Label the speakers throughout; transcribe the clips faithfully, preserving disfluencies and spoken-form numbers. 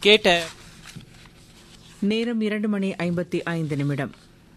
Speaker 1: கேட்ட
Speaker 2: நேரம் இரண்டு மணி ஐம்பத்தி ஐந்து நிமிடம்.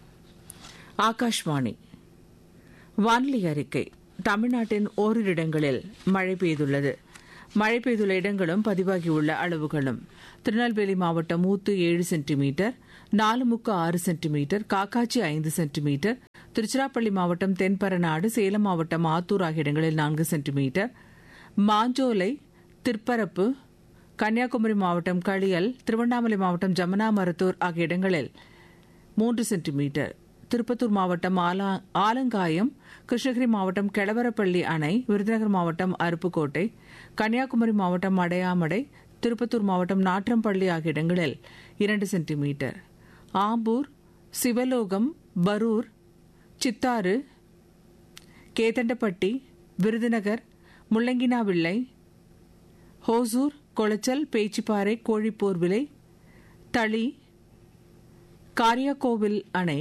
Speaker 2: ஆகாஷ்வாணி வானிலை அறிக்கை. தமிழ்நாட்டின் ஓரிரு இடங்களில் மழை பெய்துள்ளது. மழை பெய்துள்ள இடங்களும் பதிவாகியுள்ள அளவுகளும்: திருநெல்வேலி மாவட்டம் ஊத்து ஏழு சென்டிமீட்டர், நாலுமுக்கு ஆறு சென்டிமீட்டர், காக்காட்சி ஐந்து சென்டிமீட்டர், திருச்சிராப்பள்ளி மாவட்டம் தென்பரநாடு, சேலம் மாவட்டம் ஆத்தூர் ஆகிய இடங்களில் நான்கு சென்டிமீட்டர், மாஞ்சோலை, திற்பரப்பு, கன்னியாகுமரி மாவட்டம் களியல், திருவண்ணாமலை மாவட்டம் ஜமுனா மருத்தூர் ஆகிய இடங்களில் மூன்று சென்டிமீட்டர், திருப்பத்தூர் மாவட்டம் ஆலங்காயம், கிருஷ்ணகிரி மாவட்டம் கெளவரப்பள்ளி அணை, விருதுநகர் மாவட்டம் அருப்புக்கோட்டை, கன்னியாகுமரி மாவட்டம் அடையாமடை, திருப்பத்தூர் மாவட்டம் நாற்றம்பள்ளி ஆகிய இடங்களில் இரண்டு சென்டிமீட்டர், ஆம்பூர், சிவலோகம், பரூர், சித்தாறு, கேதண்டப்பட்டி, விருதுநகர், முள்ளங்கினாவிள்ளை, ஹோசூர், கொளச்சல், பேச்சிப்பாறை, கோழிப்போர்விலை, தளி, காரியாக்கோவில் அணை,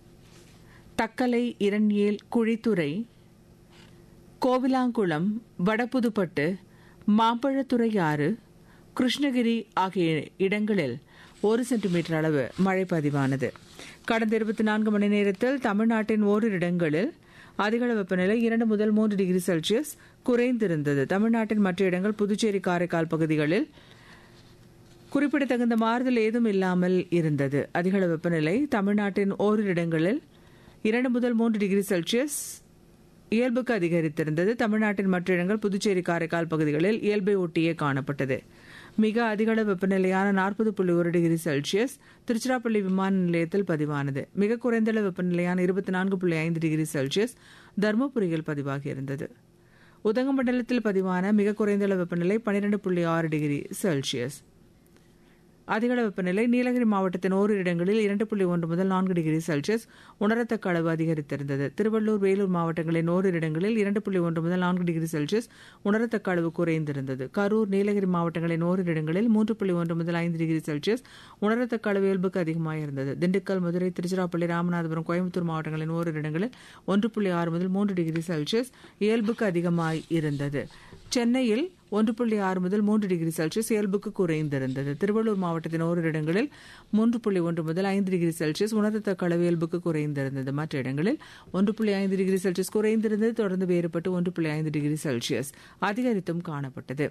Speaker 2: தக்கலை, இரண்யேல், குழித்துறை, கோவிலாங்குளம், வடபுதுப்பட்டு, மாம்பழத்துறை ஆறு, கிருஷ்ணகிரி ஆகிய இடங்களில் ஒரு சென்டிமீட்டர் அளவு மழை பதிவானது. கடந்த இருபத்தி நான்கு மணி நேரத்தில் தமிழ்நாட்டின் ஓரிரு இடங்களில் அதிகளவு வெப்பநிலை இரண்டு முதல் மூன்று டிகிரி செல்சியஸ் குறைந்திருந்தது. தமிழ்நாட்டின் மற்ற இடங்கள், புதுச்சேரி, காரைக்கால் பகுதிகளில் குறிப்பிடத்தகுந்த மாறுதல் ஏதும் இல்லாமல் இருந்தது. அதிகளவு வெப்பநிலை தமிழ்நாட்டின் ஓரிரு இடங்களில் இரண்டு முதல் மூன்று டிகிரி செல்சியஸ் இயல்புக்கு அதிகரித்திருந்தது. தமிழ்நாட்டின் மற்ற இடங்கள், புதுச்சேரி, காரைக்கால் பகுதிகளில் இயல்பை ஒட்டியே காணப்பட்டது. மிக அதிகளவு வெப்பநிலையான நாற்பது புள்ளி ஒரு டிகிரி செல்சியஸ் திருச்சிராப்பள்ளி விமான நிலையத்தில் பதிவானது. மிக குறைந்தளவு வெப்பநிலையான இருபத்தி நான்கு புள்ளி ஐந்து டிகிரி செல்சியஸ் தருமபுரியில் பதிவாகியிருந்தது. உதகமண்டலத்தில் பதிவான மிக குறைந்தளவு வெப்பநிலை பன்னிரண்டு புள்ளி ஆறு டிகிரி செல்சியஸ். அதிகளவு வெப்பநிலை நீலகிரி மாவட்டத்தின் ஓரிரு இடங்களில் இரண்டு புள்ளி ஒன்று முதல் நான்கு டிகிரி செல்சியஸ் உணரத்தக்க அளவு அதிகரித்திருந்தது. திருவள்ளூர், வேலூர் மாவட்டங்களின் ஓரிரு இடங்களில் இரண்டு புள்ளி ஒன்று முதல் நான்கு டிகிரி செல்சியஸ் உணரத்தக்க அளவு குறைந்திருந்தது. கரூர், நீலகிரி மாவட்டங்களின் ஓரிரு இடங்களில் மூன்று புள்ளி ஒன்று முதல் ஐந்து டிகிரி செல்சியஸ் உணரத்தக்க அளவு இயல்புக்கு அதிகமாக இருந்தது. திண்டுக்கல், மதுரை, திருச்சிராப்பள்ளி, ராமநாதபுரம், கோயம்புத்தூர் மாவட்டங்களின் ஓரிரு இடங்களில் ஒன்று புள்ளி ஆறு முதல் மூன்று டிகிரி செல்சியஸ் இயல்புக்கு அதிகமாய் இருந்தது. சென்னையில் ஒன்று புள்ளி ஆறு முதல் மூன்று டிகிரி செல்சியஸ் இயல்புக்கு குறைந்திருந்தது. திருவள்ளூர் மாவட்டத்தின் ஓரிரு இடங்களில் மூன்று புள்ளி ஒன்று முதல் ஐந்து டிகிரி செல்சியஸ் உணரத்தக்க அளவு இயல்புக்கு குறைந்திருந்தது. மற்ற இடங்களில் ஒன்று புள்ளி ஐந்து டிகிரி செல்சியஸ் குறைந்திருந்தது. தொடர்ந்து வேறுபட்டு ஒன்று புள்ளி ஐந்து டிகிரி செல்சியஸ் அதிகரித்தும் காணப்பட்டது.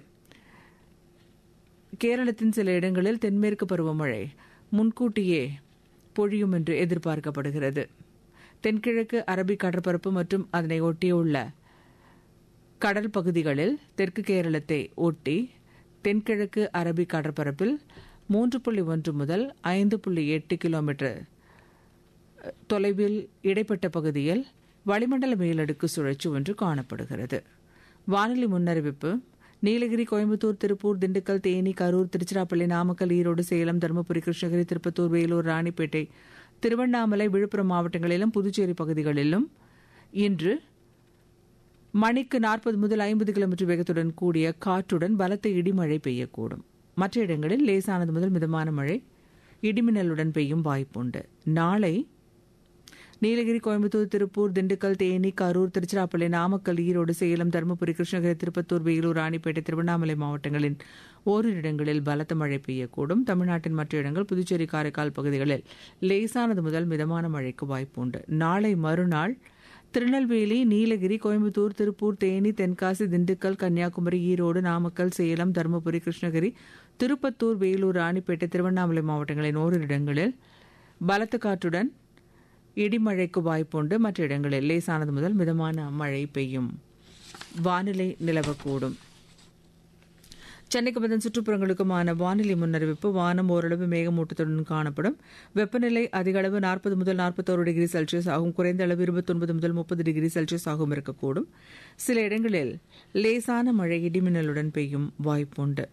Speaker 2: கேரளத்தின் சில இடங்களில் தென்மேற்கு பருவமழை முன்கூட்டியே பொழியும் என்று எதிர்பார்க்கப்படுகிறது. தென்கிழக்கு அரபிக் கடற்பரப்பு மற்றும் அதனை ஒட்டியுள்ள கடல் பகுதிகளில் தெற்கு கேரளத்தை ஒட்டி தென்கிழக்கு அரபிக் கடற்பரப்பில் மூன்று புள்ளி ஒன்று முதல் ஐந்து புள்ளி எட்டு கிலோமீட்டர் தொலைவில் இடைப்பட்ட பகுதியில் வளிமண்டல மேலடுக்கு சுழற்சி ஒன்று காணப்படுகிறது. வானிலை முன்னறிவிப்பு: நீலகிரி, கோயம்புத்தூர், திருப்பூர், திண்டுக்கல், தேனி, கரூர், திருச்சிராப்பள்ளி, நாமக்கல், ஈரோடு, சேலம், தருமபுரி, கிருஷ்ணகிரி, திருப்பத்தூர், வேலூர், ராணிப்பேட்டை, திருவண்ணாமலை, விழுப்புரம் மாவட்டங்களிலும் புதுச்சேரி பகுதிகளிலும் இன்று மணிக்கு நாற்பது முதல் ஐம்பது கிலோமீட்டர் வேகத்துடன் கூடிய காற்றுடன் பலத்த இடிமழை பெய்யக்கூடும். மற்ற இடங்களில் லேசானது முதல் மிதமான மழை இடிமின்னலுடன் பெய்யும் வாய்ப்புண்டு. நாளை நீலகிரி, கோயம்புத்தூர், திருப்பூர், திண்டுக்கல், தேனி, கரூர், திருச்சிராப்பள்ளி, நாமக்கல், ஈரோடு, சேலம், தருமபுரி, கிருஷ்ணகிரி, திருப்பத்தூர், வேலூர், ராணிப்பேட்டை, திருவண்ணாமலை மாவட்டங்களின் ஓரிரு இடங்களில் பலத்த மழை பெய்யக்கூடும். தமிழ்நாட்டின் மற்ற இடங்கள், புதுச்சேரி, காரைக்கால் பகுதிகளில் லேசானது முதல் மிதமான மழைக்கு வாய்ப்புண்டு. நாளை மறுநாள் திருநெல்வேலி, நீலகிரி, கோயம்புத்தூர், திருப்பூர், தேனி, தென்காசி, திண்டுக்கல், கன்னியாகுமரி, ஈரோடு, நாமக்கல், சேலம், தருமபுரி, கிருஷ்ணகிரி, திருப்பத்தூர், வேலூர், ராணிப்பேட்டை, திருவண்ணாமலை மாவட்டங்களின் ஓரிரு இடங்களில் பலத்த காற்றுடன் இடிமழைக்கு வாய்ப்புண்டு. மற்ற இடங்களில் லேசானது முதல் மிதமான மழை பெய்யும் வானிலை நிலவக்கூடும். சென்னைக்கு அதன் சுற்றுப்புறங்களுக்குமான வானிலை முன்னறிவிப்பு: வானம் ஓரளவு மேகமூட்டத்துடன் காணப்படும். வெப்பநிலை அதிக அளவு நாற்பது முதல் நாற்பத்தோரு டிகிரி செல்சியஸ் ஆகும். குறைந்த அளவு இருபத்தொன்பது முதல் முப்பது டிகிரி செல்சியஸ் ஆகும் இருக்கக்கூடும். சில இடங்களில் லேசான மழை இடிமின்னலுடன் பெய்யும் வாய்ப்புண்டு.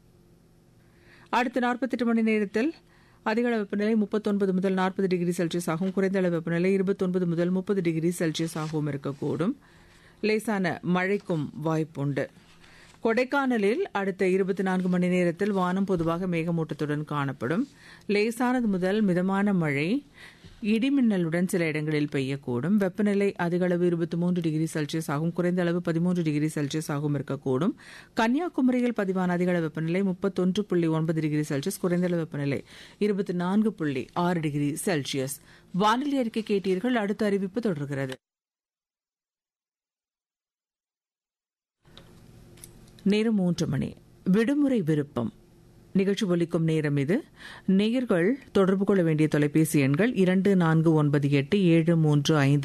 Speaker 2: அடுத்த நாற்பத்தி எட்டு மணி நேரத்தில் அதிக அளவு வெப்பநிலை முப்பத்தொன்பது முதல் நாற்பது டிகிரி செல்சியஸ் ஆகும். குறைந்த அளவு வெப்பநிலை இருபத்தொன்பது முதல் முப்பது டிகிரி செல்சியஸ் ஆகவும் இருக்கக்கூடும். லேசான மழைக்கும் வாய்ப்புண்டு. கொடைக்கானலில் அடுத்த இருபத்தி நான்கு மணி நேரத்தில் வானம் பொதுவாக மேகமூட்டத்துடன் காணப்படும். லேசானது முதல் மிதமான மழை இடிமின்னலுடன் சில இடங்களில் பெய்யக்கூடும். வெப்பநிலை அதிக அளவு இருபத்தி மூன்று டிகிரி செல்சியஸ் ஆகும், குறைந்த அளவு பதிமூன்று டிகிரி செல்சியஸ் ஆகும் இருக்கக்கூடும். கன்னியாகுமரியில் பதிவான அதிக அளவு வெப்பநிலை முப்பத்தொன்று புள்ளி ஒன்பது டிகிரி செல்சியஸ், குறைந்த அளவு வெப்பநிலை இருபத்தி நான்கு புள்ளி ஆறு டிகிரி செல்சியஸ். வானிலை அறிக்கை கேட்டீர்கள். அடுத்த அறிவிப்பு தொடர்கிறது. நேரம் மூன்று மணி. விடுமுறை விருப்பம் நிகழ்ச்சி ஒலிக்கும் நேரம் இது. நேயர்கள் தொடர்பு கொள்ள வேண்டிய தொலைபேசி எண்கள் இரண்டு நான்கு ஒன்பது எட்டு ஏழு மூன்று ஐந்து